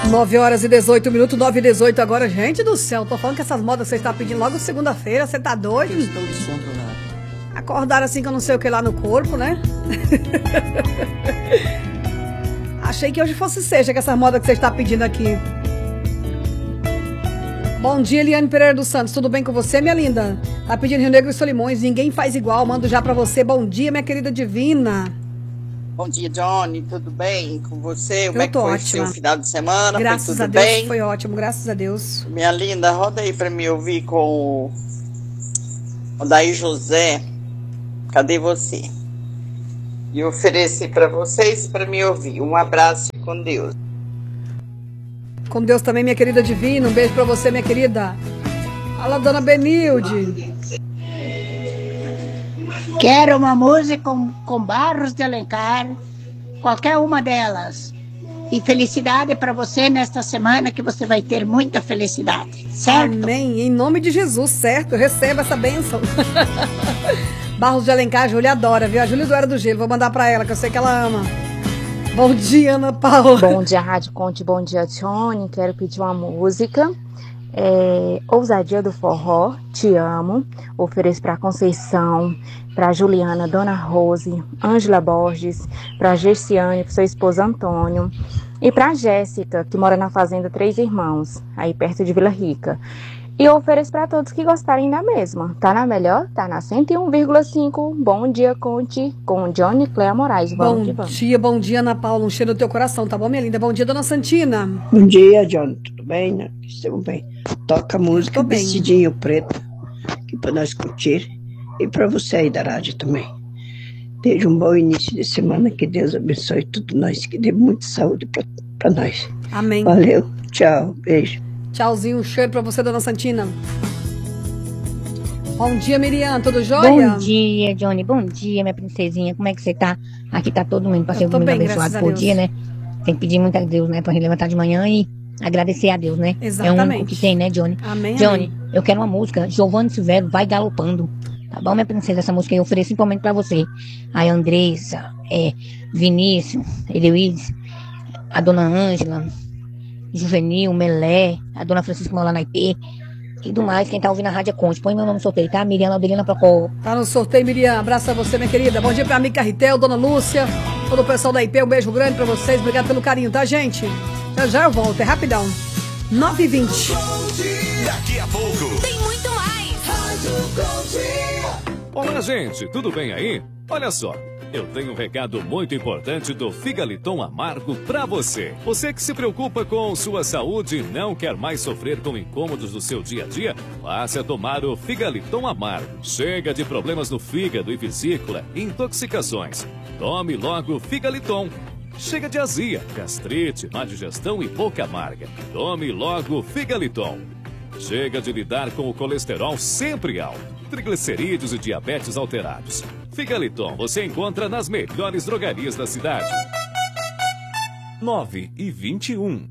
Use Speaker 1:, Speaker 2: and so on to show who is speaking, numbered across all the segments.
Speaker 1: 9h18, 9h18 agora. Gente do céu, tô falando que essas modas que você está pedindo logo segunda-feira, você tá doido?
Speaker 2: Estou descontrolado.
Speaker 1: Acordaram assim que eu não sei o que lá no corpo, né? Achei que hoje fosse sexta, que essas modas que você está pedindo aqui. Bom dia, Eliane Pereira dos Santos, tudo bem com você, minha linda? Tá pedindo Rio Negro e Solimões, ninguém faz igual, mando já pra você. Bom dia, minha querida divina.
Speaker 2: Bom dia, Johnny, tudo bem com você? Como é que foi o seu final de semana?
Speaker 1: Graças
Speaker 2: foi tudo
Speaker 1: a Deus,
Speaker 2: bem?
Speaker 1: foi ótimo, graças a Deus.
Speaker 2: Minha linda, roda aí pra me ouvir com o Daí José. Cadê você? E ofereci pra vocês pra me ouvir. Um abraço e com Deus.
Speaker 1: Com Deus também, minha querida divina. Um beijo pra você, minha querida. Fala, dona Benilde.
Speaker 3: Quero uma música com Barros de Alencar, qualquer uma delas. E felicidade para você nesta semana, que você vai ter muita felicidade, certo?
Speaker 1: Amém, em nome de Jesus, certo? Receba essa bênção. Barros de Alencar, a Júlia adora, viu? A Júlia do Era do Gelo, vou mandar para ela, que eu sei que ela ama. Bom dia, Ana Paula.
Speaker 4: Bom dia, Rádio Conte, bom dia, Tione. Quero pedir uma música. Ousadia do Forró, Te Amo. Ofereço para Conceição, para Juliana, Dona Rose, Ângela Borges, para Gerciane, para seu esposo Antônio, e para Jéssica, que mora na Fazenda Três Irmãos, aí perto de Vila Rica. E eu ofereço para todos que gostarem da mesma. Tá na melhor? Tá na 101,5. Bom dia, Conte, com Johnny Cléa Moraes.
Speaker 1: Bom dia, Ana Paula. Um cheiro no teu coração, tá bom, minha linda? Bom dia, Dona Santina.
Speaker 5: Bom dia, Johnny. Tudo bem, né? Estamos bem. Toca a música Vestidinho Preto, aqui para nós curtir. E para você aí da rádio também. Desde um bom início de semana. Que Deus abençoe tudo nós. Que dê muita saúde para nós.
Speaker 1: Amém.
Speaker 5: Valeu. Tchau. Beijo.
Speaker 1: Tchauzinho, um cheiro pra você, Dona Santina. Bom dia, Miriam, tudo jóia?
Speaker 6: Bom dia, Johnny, bom dia, minha princesinha, como é que você tá? Aqui tá todo mundo, passei um domingo abençoado por dia, né? Tem que pedir muito a Deus, né, pra gente levantar de manhã e agradecer a Deus, né?
Speaker 1: Exatamente.
Speaker 6: É o único que tem, né, Johnny?
Speaker 1: Amém,
Speaker 6: Johnny,
Speaker 1: amém.
Speaker 6: eu quero uma música, Giovanni Silvério, Vai Galopando. Tá bom, minha princesa? Essa música eu ofereço simplesmente pra você. A Andressa, Vinícius, Eloísa, a Dona Ângela, Juvenil, Melé, a Dona Francisca mora lá na IP e do mais, quem tá ouvindo a Rádio Conte. Põe meu nome no sorteio, tá? Miriam Laudelina Procol.
Speaker 1: Tá no sorteio, Miriam. Abraço a você, minha querida. Bom dia pra amiga Carretel, Dona Lúcia, todo o pessoal da IP. Um beijo grande pra vocês. Obrigado pelo carinho, tá, gente? Já eu volto, é rapidão. 9h20.
Speaker 7: Daqui a pouco
Speaker 8: tem muito mais.
Speaker 7: Olá, gente, tudo bem aí? Olha só, eu tenho um recado muito importante do Figaliton Amargo pra você. Você que se preocupa com sua saúde e não quer mais sofrer com incômodos do seu dia a dia, passe a tomar o Figaliton Amargo. Chega de problemas no fígado e vesícula, intoxicações. Tome logo o Figaliton. Chega de azia, gastrite, má digestão e boca amarga. Tome logo o Figaliton. Chega de lidar com o colesterol sempre alto, triglicerídeos e diabetes alterados. Figaliton você encontra nas melhores drogarias da cidade. 9h21.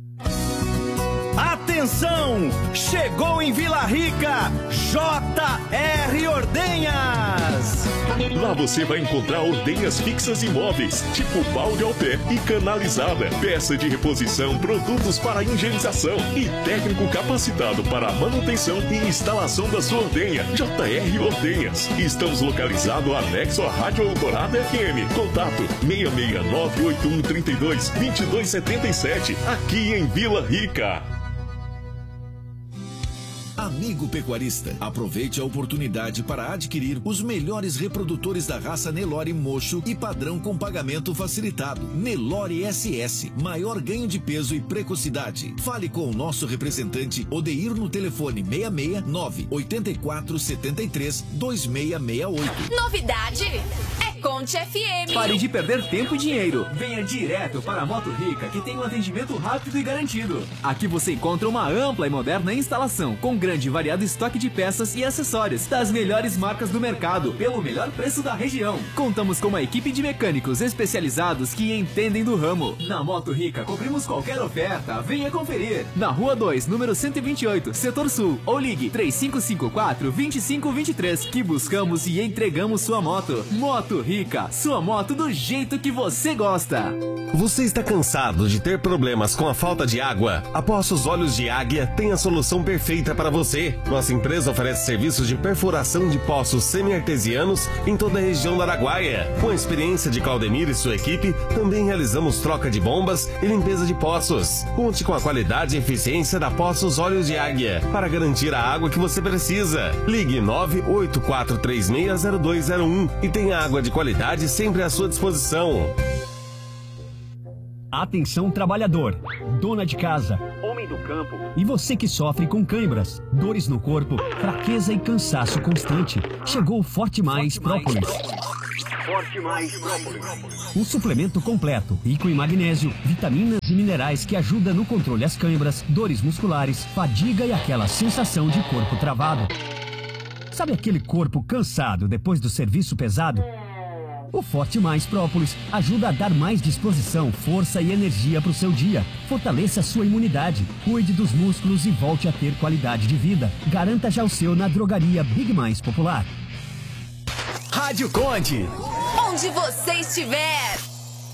Speaker 9: Atenção! Chegou em Vila Rica, J.R. Ordenhas!
Speaker 10: Lá você vai encontrar ordenhas fixas e móveis, tipo balde ao pé e canalizada, peça de reposição, produtos para higienização e técnico capacitado para a manutenção e instalação da sua ordenha. J.R. Ordenhas. Estamos localizados anexo à Rádio Eldorado FM. Contato 669-8132-2277, aqui em Vila Rica.
Speaker 11: Amigo pecuarista, aproveite a oportunidade para adquirir os melhores reprodutores da raça Nelore Mocho e padrão com pagamento facilitado. Nelore SS, maior ganho de peso e precocidade. Fale com o nosso representante Odeir no telefone 669 8473 2668.
Speaker 8: Novidade é Conte FM.
Speaker 12: Pare de perder tempo e dinheiro. Venha direto para a Moto Rica, que tem um atendimento rápido e garantido. Aqui você encontra uma ampla e moderna instalação, com grande e variado estoque de peças e acessórios das melhores marcas do mercado, pelo melhor preço da região. Contamos com uma equipe de mecânicos especializados que entendem do ramo. Na Moto Rica, cobrimos qualquer oferta. Venha conferir. Na Rua 2, número 128, Setor Sul. Ou ligue 3554-2523, que buscamos e entregamos sua moto. Moto Rica. Rica, sua moto do jeito que você gosta.
Speaker 13: Você está cansado de ter problemas com a falta de água? A Poços Olhos de Águia tem a solução perfeita para você. Nossa empresa oferece serviços de perfuração de poços semi-artesianos em toda a região da Araguaia. Com a experiência de Claudemir e sua equipe, também realizamos troca de bombas e limpeza de poços. Conte com a qualidade e eficiência da Poços Olhos de Águia para garantir a água que você precisa. Ligue 984360201 e tenha água de qualidade sempre à sua disposição.
Speaker 14: Atenção trabalhador, dona de casa, homem do campo e você que sofre com câimbras, dores no corpo, fraqueza e cansaço constante. Chegou o Forte Mais Própolis. Forte Mais Própolis. Um suplemento completo, rico em magnésio, vitaminas e minerais que ajuda no controle das câimbras, dores musculares, fadiga e aquela sensação de corpo travado. Sabe aquele corpo cansado depois do serviço pesado? O Forte Mais Própolis ajuda a dar mais disposição, força e energia para o seu dia. Fortaleça a sua imunidade, cuide dos músculos e volte a ter qualidade de vida. Garanta já o seu na drogaria Big Mais Popular.
Speaker 12: Rádio Conde.
Speaker 8: Onde você estiver.